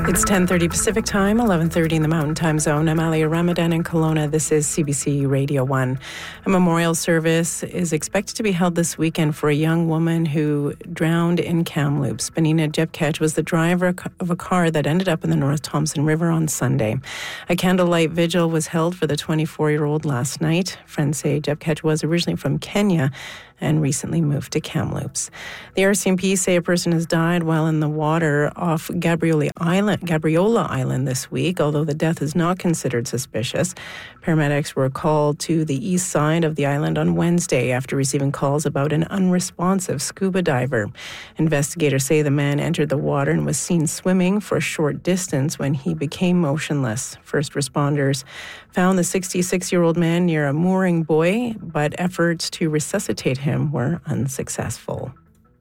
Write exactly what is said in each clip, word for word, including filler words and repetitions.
It's ten thirty Pacific Time, eleven thirty in the Mountain Time Zone. I'm Alia Ramadan in Kelowna. This is C B C Radio one. A memorial service is expected to be held this weekend for a young woman who drowned in Kamloops. Benina Jepkech was the driver of a car that ended up in the North Thompson River on Sunday. A candlelight vigil was held for the twenty-four-year-old last night. Friends say Jepkech was originally from Kenya and recently moved to Kamloops. The R C M P say a person has died while in the water off Gabriola Island, Gabriola Island this week, although the death is not considered suspicious. Paramedics were called to the east side of the island on Wednesday after receiving calls about an unresponsive scuba diver. Investigators say the man entered the water and was seen swimming for a short distance when he became motionless. First responders found the sixty-six-year-old man near a mooring buoy, but efforts to resuscitate him were unsuccessful.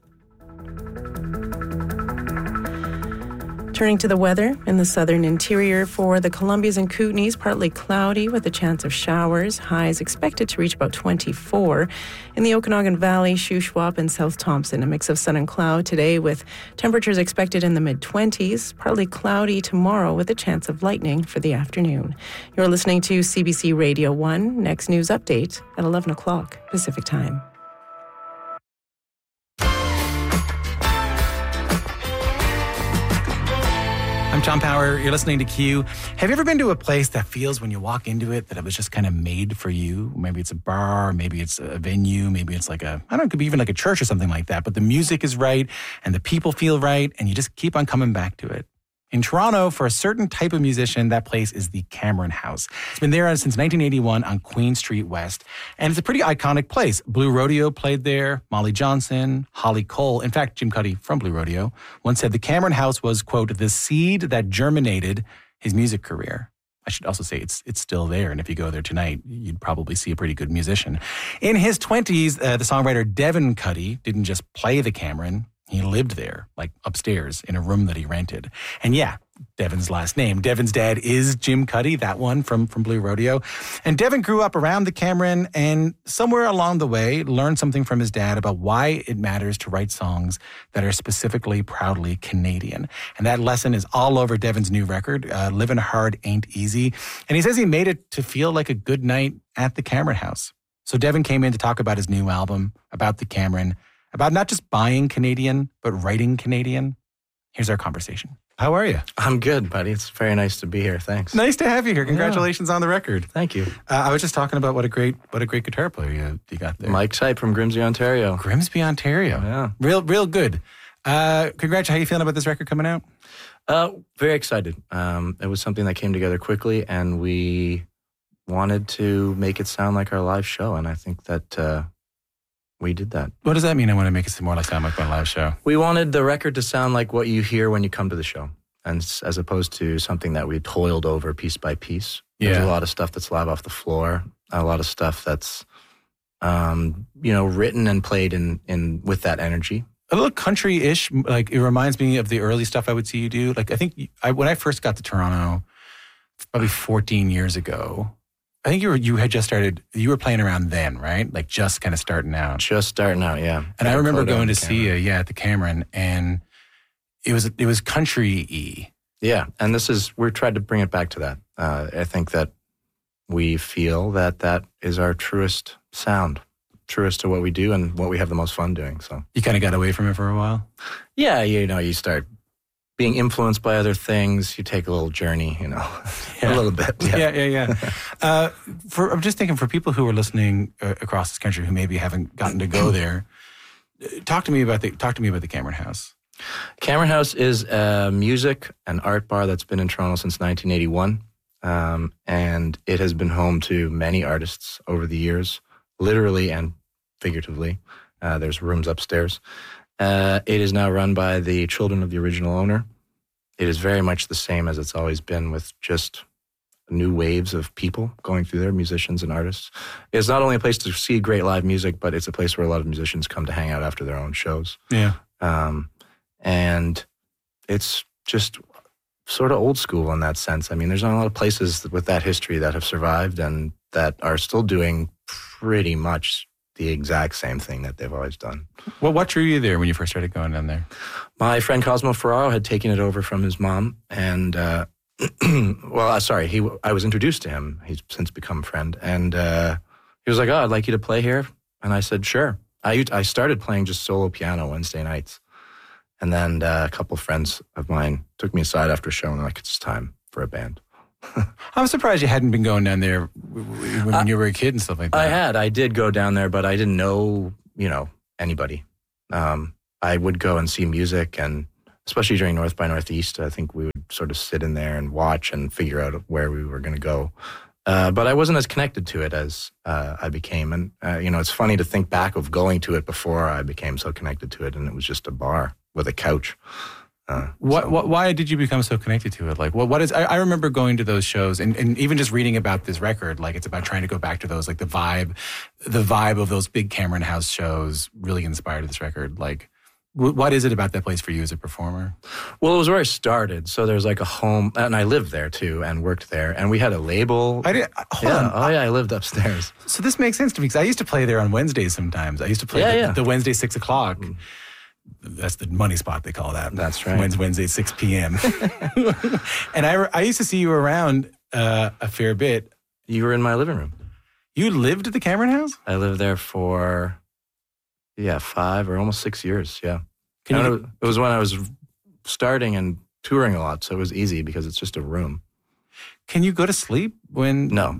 Turning to the weather in the southern interior for the Columbias and Kootenays, partly cloudy with a chance of showers. Highs expected to reach about twenty-four. In the Okanagan Valley, Shuswap and South Thompson, a mix of sun and cloud today with temperatures expected in the mid-twenties. Partly cloudy tomorrow with a chance of lightning for the afternoon. You're listening to C B C Radio one. Next news update at eleven o'clock Pacific Time. I'm Tom Power. You're listening to Q. Have you ever been to a place that feels when you walk into it that it was just kind of made for you? Maybe it's a bar, maybe it's a venue, maybe it's like a, I don't know, it could be even like a church or something like that. But the music is right and the people feel right and you just keep on coming back to it. In Toronto, for a certain type of musician, that place is the Cameron House. It's been there since nineteen eighty-one on Queen Street West, and it's a pretty iconic place. Blue Rodeo played there, Molly Johnson, Holly Cole. In fact, Jim Cuddy from Blue Rodeo once said the Cameron House was, quote, the seed that germinated his music career. I should also say it's it's still there, and if you go there tonight, you'd probably see a pretty good musician. In his twenties, uh, the songwriter Devin Cuddy didn't just play the Cameron. He lived there, like upstairs, in a room that he rented. And yeah, Devin's last name. Devin's dad is Jim Cuddy, that one from, from Blue Rodeo. And Devin grew up around the Cameron and somewhere along the way learned something from his dad about why it matters to write songs that are specifically proudly Canadian. And that lesson is all over Devin's new record, uh, Living Hard Ain't Easy. And he says he made it to feel like a good night at the Cameron House. So Devin came in to talk about his new album, about the Cameron, about not just buying Canadian, but writing Canadian. Here's our conversation. How are you? I'm good, buddy. It's very nice to be here. Thanks. Nice to have you here. Congratulations yeah. on the record. Thank you. Uh, I was just talking about what a great what a great guitar player you, you got there. Mike Sipe from Grimsby, Ontario. Grimsby, Ontario. Yeah. Real, real good. Uh, congrats. How are you feeling about this record coming out? Uh, very excited. Um, it was something that came together quickly, and we wanted to make it sound like our live show, and I think that... Uh, We did that. What does that mean? I want to make it more like sound like my live show. We wanted the record to sound like what you hear when you come to the show, and as opposed to something that we toiled over piece by piece. Yeah. There's a lot of stuff that's live off the floor, a lot of stuff that's, um, you know, written and played in, in with that energy. A little country-ish. Like it reminds me of the early stuff I would see you do. Like I think I, when I first got to Toronto, probably fourteen years ago. I think you were you had just started, you were playing around then, right? Like just kind of starting out. Just starting out, yeah. And I remember going to see you, yeah, at the Cameron, and it was it was country-y. Yeah, and this is, we're trying to bring it back to that. Uh, I think that we feel that that is our truest sound, truest to what we do and what we have the most fun doing, so. You kind of got away from it for a while? Yeah, you know, you start being influenced by other things, you take a little journey, you know, yeah. a little bit. Yeah, yeah, yeah. yeah. uh, for, I'm just thinking for people who are listening uh, across this country who maybe haven't gotten to go there, talk to me about the talk to me about the Cameron House. Cameron House is a music and art bar that's been in Toronto since nineteen eighty-one, um, and it has been home to many artists over the years, literally and figuratively. Uh, there's rooms upstairs. Uh, it is now run by the children of the original owner. It is very much the same as it's always been, with just new waves of people going through there, musicians and artists. It's not only a place to see great live music, but it's a place where a lot of musicians come to hang out after their own shows. Yeah. Um, and it's just sort of old school in that sense. I mean, there's not a lot of places with that history that have survived and that are still doing pretty much the exact same thing that they've always done. Well, what drew you there when you first started going down there? My friend Cosmo Ferraro had taken it over from his mom, and uh, well, uh, sorry, he I was introduced to him. He's since become a friend, and uh, he was like, "Oh, I'd like you to play here," and I said, "Sure." I I started playing just solo piano Wednesday nights, and then uh, a couple friends of mine took me aside after a show, and they're like, "It's time for a band." I'm surprised you hadn't been going down there when uh, you were a kid and stuff like that. I had. I did go down there, but I didn't know, you know, anybody. Um, I would go and see music, and especially during North by Northeast, I think we would sort of sit in there and watch and figure out where we were going to go. Uh, but I wasn't as connected to it as uh, I became. And, uh, you know, it's funny to think back of going to it before I became so connected to it, and it was just a bar with a couch. Uh, what, so. what? Why did you become so connected to it? Like, what? What is? I, I remember going to those shows, and, and even just reading about this record. Like, it's about trying to go back to those, like the vibe, the vibe of those big Cameron House shows really inspired this record. Like, w- what is it about that place for you as a performer? Well, it was where I started. So there's like a home, and I lived there too, and worked there, and we had a label. I did. Hold yeah. on. Oh yeah, I lived upstairs. So this makes sense to me because I used to play there on Wednesdays sometimes. I used to play yeah, the, yeah. the Wednesday six o'clock. Mm. That's the money spot, they call that. That's right. Wednesday, Wednesday six p.m. And I, I used to see you around uh, a fair bit. You were in my living room. You lived at the Cameron House? I lived there for, yeah, five or almost six years, yeah. Can you, it, it was when I was starting and touring a lot, so it was easy because it's just a room. Can you go to sleep when... No.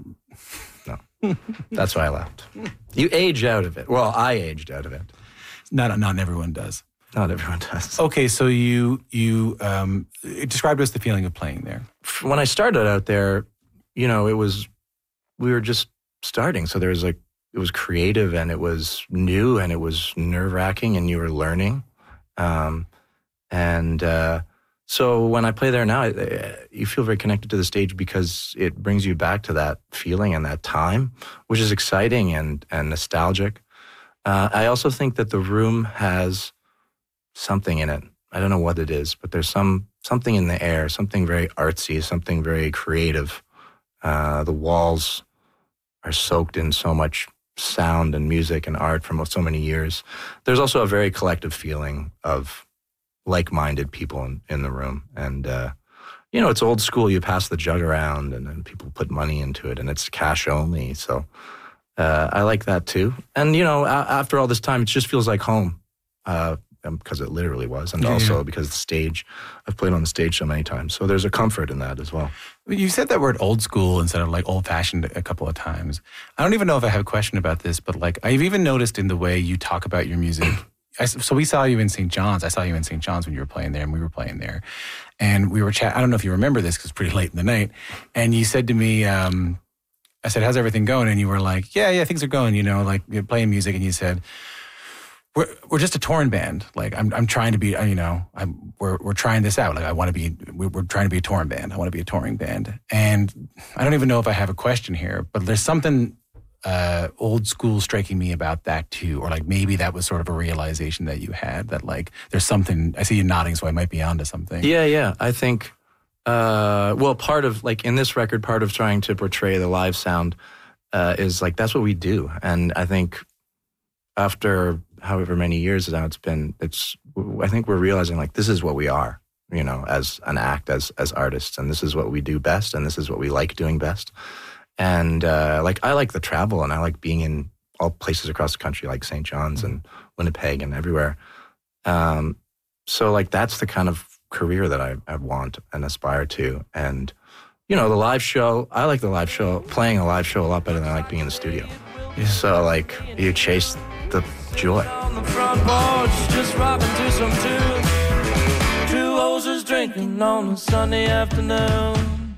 No. That's why I left. You age out of it. Well, I aged out of it. Not, not everyone does. Not everyone does. Okay, so you you um, described to us the feeling of playing there. When I started out there, you know, it was, we were just starting. So there was like, it was creative and it was new and it was nerve-wracking and you were learning. Um, and uh, so when I play there now, you feel very connected to the stage because it brings you back to that feeling and that time, which is exciting and, and nostalgic. Uh, I also think that the room has something in it. I don't know what it is, but there's some something in the air, something very artsy, something very creative. Uh, the walls are soaked in so much sound and music and art from so many years. There's also a very collective feeling of like-minded people in, in the room. And, uh, you know, it's old school. You pass the jug around and then people put money into it and it's cash only. So uh, I like that too. And, you know, a- after all this time, it just feels like home. Uh, because it literally was, and yeah, also yeah. because the stage, I've played on the stage so many times, so there's a comfort in that as well. You said that word old school instead of like old-fashioned a couple of times. I don't even know if I have a question about this, but like I've even noticed in the way you talk about your music. I, so we saw you in Saint John's. I saw you in Saint John's when you were playing there, and we were playing there. And we were chatting. I don't know if you remember this because it's pretty late in the night. And you said to me, um, I said, how's everything going? And you were like, yeah, yeah, things are going, you know, like you're playing music. And you said, We're we're just a touring band. Like I'm I'm trying to be, you know, I'm we're we're trying this out. Like I want to be, we're trying to be a touring band. I want to be a touring band. And I don't even know if I have a question here, but there's something uh, old school striking me about that too. Or like maybe that was sort of a realization that you had that like there's something. I see you nodding, so I might be onto something. Yeah, yeah. I think, uh, well, part of like in this record, part of trying to portray the live sound uh, is like that's what we do. And I think after however many years now it's been, it's, I think we're realizing like this is what we are, you know, as an act, as as artists, and this is what we do best, and this is what we like doing best. And uh, like I like the travel, and I like being in all places across the country, like Saint John's and Winnipeg and everywhere. Um, so like that's the kind of career that I, I want and aspire to. And you know, the live show, I like the live show, playing a live show a lot better than I like being in the studio. Yeah. So like you chase the joy. On the front porch, just rocking to some tunes. Two hoses drinking on a Sunday afternoon.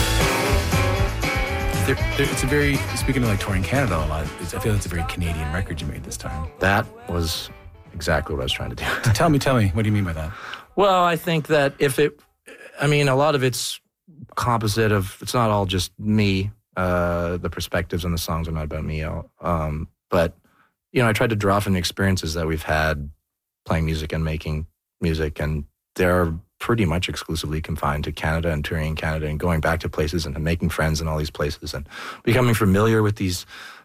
There, there, it's a very, speaking of like touring Canada a lot, it's, I feel it's a very Canadian record you made this time. That was exactly what I was trying to do. Tell me, tell me, what do you mean by that? Well, I think that if it, I mean, a lot of it's composite of, it's not all just me, uh, the perspectives and the songs are not about me, um, but you know, I tried to draw from the experiences that we've had playing music and making music, and they're pretty much exclusively confined to Canada and touring in Canada and going back to places and making friends in all these places and becoming familiar with these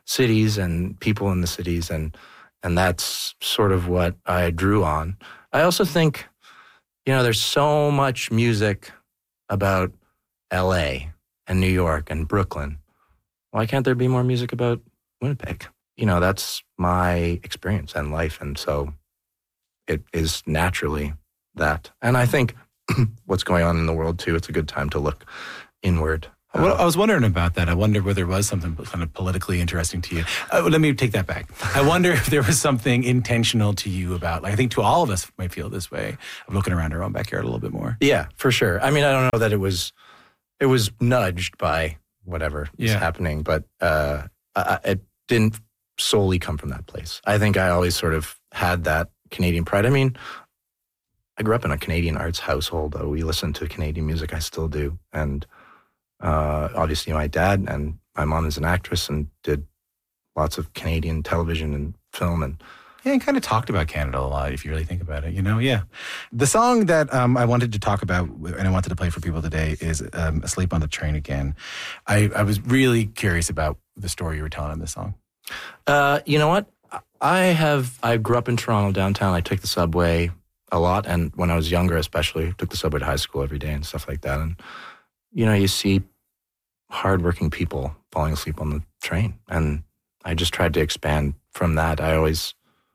cities and people in the cities, and and that's sort of what I drew on. I also think, you know, there's so much music about L A and New York and Brooklyn. Why can't there be more music about Winnipeg? You know, that's my experience and life, and so it is naturally that. And I think what's going on in the world, too, it's a good time to look inward. Uh, well, I was wondering about that. I wonder whether there was something kind of politically interesting to you. Uh, let me take that back. I wonder if there was something intentional to you about, like, I think to all of us might feel this way, of looking around our own backyard a little bit more. Yeah, for sure. I mean, I don't know that it was, it was nudged by whatever is Yeah. happening, but uh, I, it didn't solely come from that place. I think I always sort of had that Canadian pride. I mean, I grew up in a Canadian arts household. Though we listened to Canadian music. I still do. And uh, obviously my dad and my mom is an actress and did lots of Canadian television and film. And Yeah, and kind of talked about Canada a lot, if you really think about it, you know? Yeah. The song that um, I wanted to talk about and I wanted to play for people today is um, Asleep on the Train Again. I, I was really curious about the story you were telling in this song. Uh, you know what? I have, I grew up in Toronto downtown. I took the subway a lot. And when I was younger, especially, took the subway to high school every day and stuff like that. And, you know, you see hardworking people falling asleep on the train. And I just tried to expand from that. I always,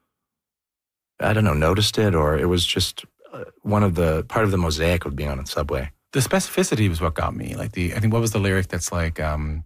I don't know, noticed it, or it was just one of the, part of the mosaic of being on a subway. The specificity was what got me. Like the, I think, what was the lyric that's like, um,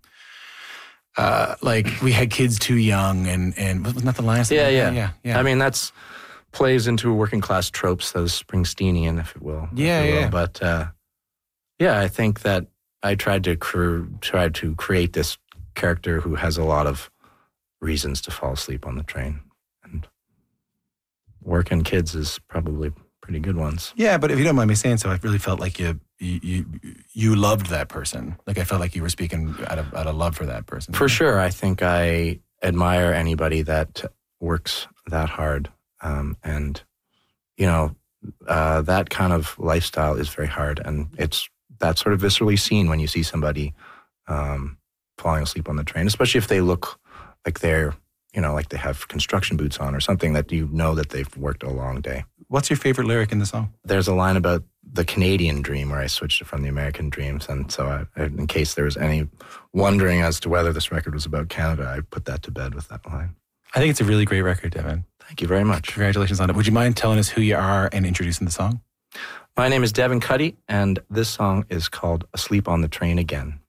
uh, like we had kids too young, and and wasn't that the last? Yeah, yeah, yeah, yeah. I mean, that's plays into working class tropes, those Springsteenian, if it will. Yeah, if it will. yeah. But uh, yeah, I think that I tried to cre- tried to create this character who has a lot of reasons to fall asleep on the train, and working kids is probably pretty good ones. Yeah, but if you don't mind me saying so, I really felt like you you you, you loved that person. Like I felt like you were speaking out of out of love for that person. For sure, I think I admire anybody that works that hard, um, and you know uh, that kind of lifestyle is very hard, and it's that's sort of viscerally seen when you see somebody um, falling asleep on the train, especially if they look like they're you know like they have construction boots on or something that you know that they've worked a long day. What's your favorite lyric in the song? There's a line about the Canadian dream where I switched it from the American dreams. And so I, in case there was any wondering as to whether this record was about Canada, I put that to bed with that line. I think it's a really great record, Devin. Thank you very much. Congratulations on it. Would you mind telling us who you are and introducing the song? My name is Devin Cuddy, and this song is called Asleep on the Train Again.